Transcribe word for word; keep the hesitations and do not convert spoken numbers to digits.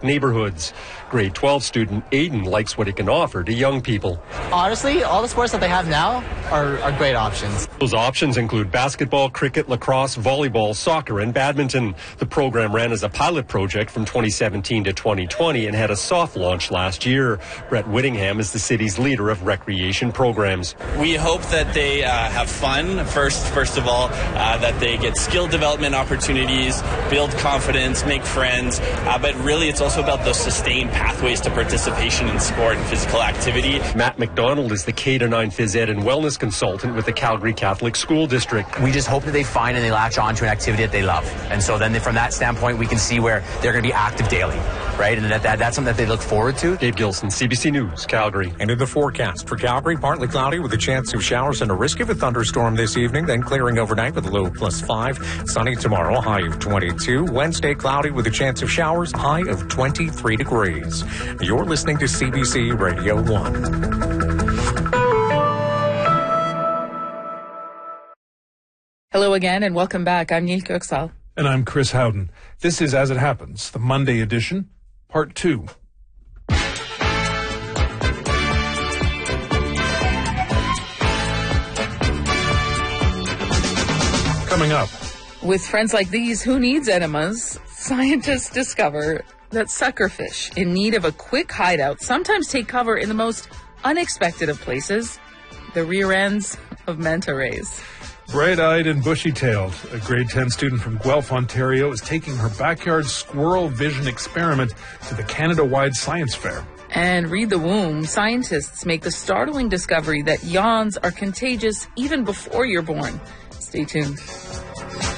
neighborhoods. Grade twelve student Aiden likes what it can offer to young people. Honestly, all the sports that they have now are, are great options. Those options include basketball, cricket, lacrosse, volleyball, soccer, and badminton. The program ran as a pilot project from twenty seventeen to twenty twenty and had a soft launch last year. Brett Whittingham is the city's leader of recreation programs. We hope that they uh, have fun, first, first of all, uh, that they get skill development opportunities, build confidence, make friends, uh, but really it's also about those sustained pathways to participation in sport and physical activity. Matt McDonald is the K to nine phys ed and wellness consultant with the Calgary Catholic School District. We just hope that they find and they latch on to an activity that they love. And so then they, from that standpoint, we can see where they're going to be active daily, right? And that, that that's something that they look forward to. Dave Gilson, C B C News, Calgary. And in the forecast for Calgary, partly cloudy with a chance of showers and a risk of a thunderstorm this evening, then clearing overnight with a low plus five. Sunny tomorrow, high of twenty-two. Wednesday, cloudy with a chance of showers, high of twenty-three degrees. You're listening to C B C Radio one. Hello again and welcome back. I'm Neil Kirksall. And I'm Chris Howden. This is As It Happens, the Monday edition, part two. Coming up. With friends like these, who needs enemas? Scientists discover that suckerfish in need of a quick hideout sometimes take cover in the most unexpected of places, the rear ends of manta rays. Bright-eyed and bushy-tailed, a grade ten student from Guelph, Ontario, is taking her backyard squirrel vision experiment to the Canada-wide science fair. And read the womb, scientists make the startling discovery that yawns are contagious even before you're born. Stay tuned.